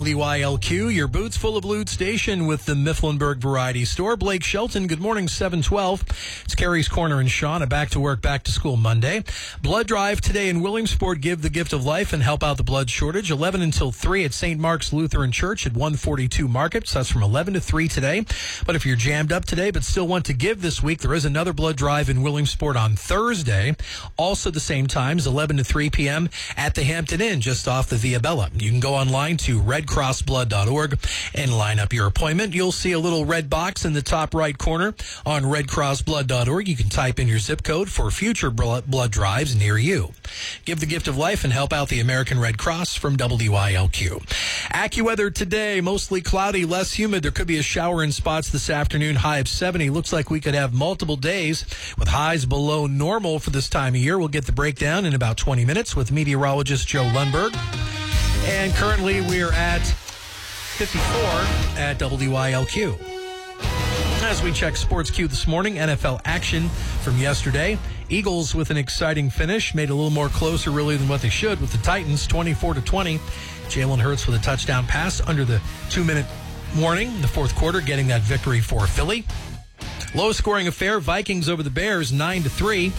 WYLQ, your boots full of lewd station with the Mifflinburg Variety Store. Blake Shelton, good morning, 712. It's Carrie's Corner and Sean, a back to work, back to school Monday. Blood drive today in Williamsport. Give the gift of life and help out the blood shortage. 11 until 3 at St. Mark's Lutheran Church at 142 Market. So that's from 11 to 3 today. But if you're jammed up today but still want to give this week, there is another blood drive in Williamsport on Thursday. Also the same times, 11 to 3 p.m. at the Hampton Inn, just off the Via Bella. You can go online to redcrossblood.org and line up your appointment. You'll see a little red box in the top right corner on redcrossblood.org. You can type in your zip code for future blood drives near you. Give the gift of life and help out the American Red Cross from WYLQ. AccuWeather today, mostly cloudy, less humid. There could be a shower in spots this afternoon, high of 70. Looks like we could have multiple days with highs below normal for this time of year. We'll get the breakdown in about 20 minutes with meteorologist Joe Lundberg. And currently we're at 54 at WYLQ. As we check Sports Q this morning, NFL action from yesterday. Eagles with an exciting finish, made a little more closer really than what they should with the Titans, 24-20. Jalen Hurts with a touchdown pass under the 2-minute warning, the fourth quarter, getting that victory for Philly. Low-scoring affair, Vikings over the Bears, 9-3.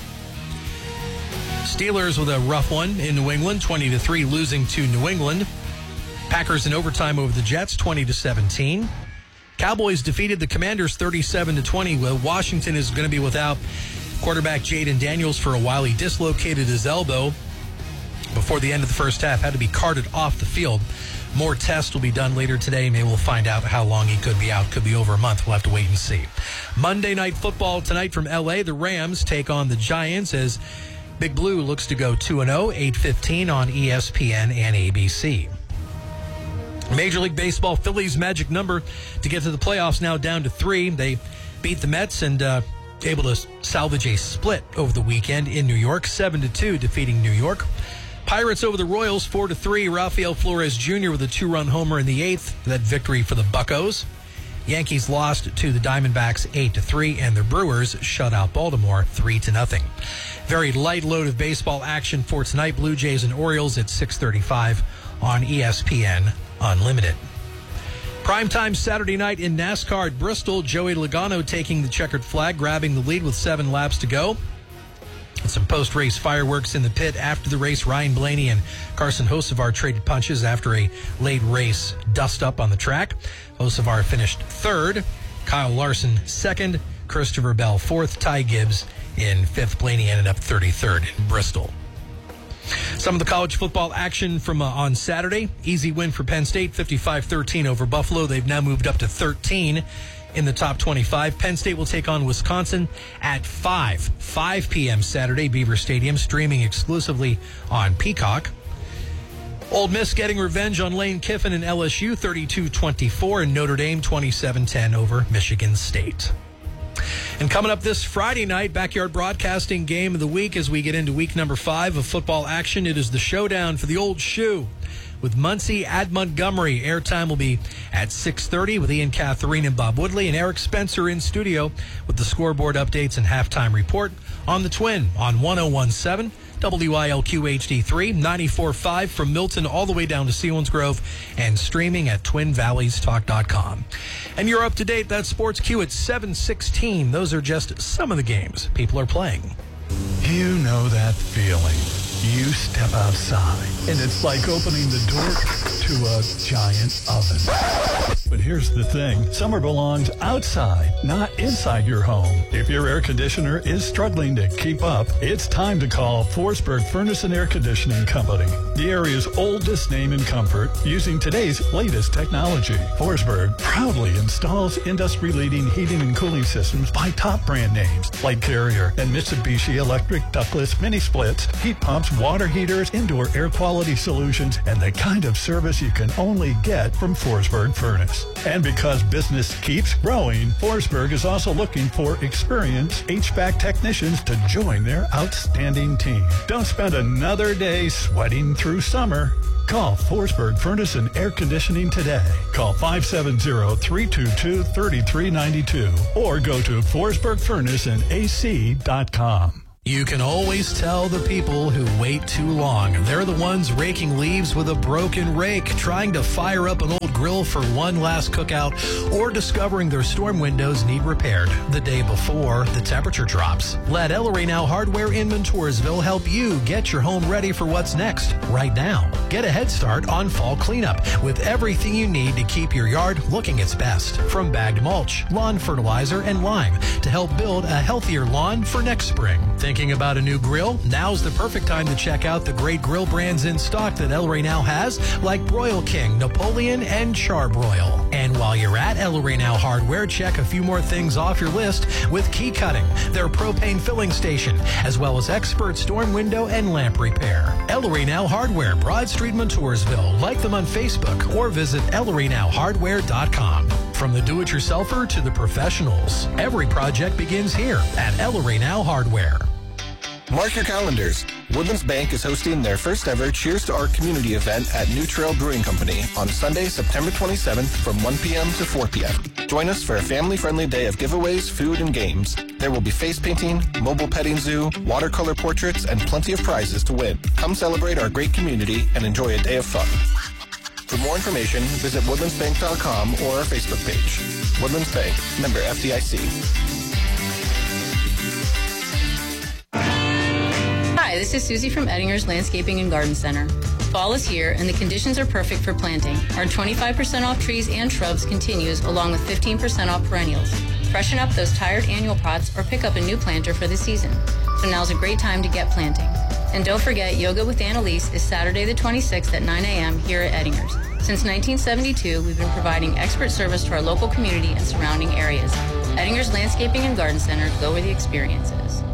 Steelers with a rough one in New England, 20-3, losing to New England. Packers in overtime over the Jets, 20-17. Cowboys defeated the Commanders 37-20. Well, Washington is going to be without quarterback Jaden Daniels for a while. He dislocated his elbow before the end of the first half, had to be carted off the field. More tests will be done later today. Maybe we'll find out how long he could be out. Could be over a month. We'll have to wait and see. Monday Night Football tonight from L.A. The Rams take on the Giants as Big Blue looks to go 2-0, 8:15 on ESPN and ABC. Major League Baseball, Phillies' magic number to get to the playoffs now down to 3. They beat the Mets and able to salvage a split over the weekend in New York, 7-2, defeating New York. Pirates over the Royals, 4-3. Rafael Flores Jr. with a 2-run homer in the 8th. That victory for the Buccos. Yankees lost to the Diamondbacks 8-3, and the Brewers shut out Baltimore 3-0. Very light load of baseball action for tonight. Blue Jays and Orioles at 6:35 on ESPN Unlimited. Primetime Saturday night in NASCAR at Bristol. Joey Logano taking the checkered flag, grabbing the lead with 7 laps to go. And some post-race fireworks in the pit after the race. Ryan Blaney and Carson Hocevar traded punches after a late race dust-up on the track. Hocevar finished 3rd, Kyle Larson 2nd, Christopher Bell 4th, Ty Gibbs in 5th. Blaney ended up 33rd in Bristol. Some of the college football action from on Saturday. Easy win for Penn State, 55-13 over Buffalo. They've now moved up to 13 in the top 25. Penn State will take on Wisconsin at 5 p.m. Saturday, Beaver Stadium, streaming exclusively on Peacock. Ole Miss getting revenge on Lane Kiffin and LSU, 32-24, and Notre Dame 27-10 over Michigan State. And coming up this Friday night, Backyard Broadcasting Game of the Week as we get into week number 5 of football action. It is the showdown for the Old Shoe with Muncie at Montgomery. Airtime will be at 6:30 with Ian Catherine and Bob Woodley, and Eric Spencer in studio with the scoreboard updates and halftime report on the Twin on 101.7 WYLQ HD3, 94.5 from Milton all the way down to Selinsgrove, and streaming at TwinValleysTalk.com. And you're up to date. That's Sports Q at 7:16. Those are just some of the games people are playing. You know that feeling. You step outside, and it's like opening the door to a giant oven. But here's the thing. Summer belongs outside, not inside your home. If your air conditioner is struggling to keep up, it's time to call Forsberg Furnace and Air Conditioning Company, the area's oldest name in comfort, using today's latest technology. Forsberg proudly installs industry-leading heating and cooling systems by top brand names like Carrier and Mitsubishi Electric ductless mini splits, heat pumps, water heaters, indoor air quality solutions, and the kind of service you can only get from Forsberg Furnace. And because business keeps growing, Forsberg is also looking for experienced HVAC technicians to join their outstanding team. Don't spend another day sweating through summer. Call Forsberg Furnace and Air Conditioning today. Call 570-322-3392 or go to forsbergfurnaceandac.com. You can always tell the people who wait too long. They're the ones raking leaves with a broken rake, trying to fire up an old grill for one last cookout, or discovering their storm windows need repaired the day before the temperature drops. Let El Rey-Now Hardware in Montoursville help you get your home ready for what's next right now. Get a head start on fall cleanup with everything you need to keep your yard looking its best. From bagged mulch, lawn fertilizer, and lime to help build a healthier lawn for next spring. Thinking about a new grill? Now's the perfect time to check out the great grill brands in stock that El Rey-Now has, like Broil King, Napoleon, and Charbroil. And while you're at El Rey-Now Hardware, check a few more things off your list with Key Cutting, their propane filling station, as well as expert storm window and lamp repair. El Rey-Now Hardware, Broad Street, Montoursville. Like them on Facebook or visit elreynowhardware.com. From the do-it-yourselfer to the professionals, every project begins here at El Rey-Now Hardware. Mark your calendars. Woodlands Bank is hosting their first ever Cheers to Art community event at New Trail Brewing Company on Sunday, September 27th from 1 p.m. to 4 p.m. Join us for a family-friendly day of giveaways, food, and games. There will be face painting, mobile petting zoo, watercolor portraits, and plenty of prizes to win. Come celebrate our great community and enjoy a day of fun. For more information, visit woodlandsbank.com or our Facebook page. Woodlands Bank, member FDIC. Hi, this is Susie from Ettinger's Landscaping and Garden Center. Fall is here and the conditions are perfect for planting. Our 25% off trees and shrubs continues along with 15% off perennials. Freshen up those tired annual pots or pick up a new planter for the season. So now's a great time to get planting. And don't forget, Yoga with Annalise is Saturday the 26th at 9 a.m. here at Ettinger's. Since 1972, we've been providing expert service to our local community and surrounding areas. Ettinger's Landscaping and Garden Center, go where the experience is.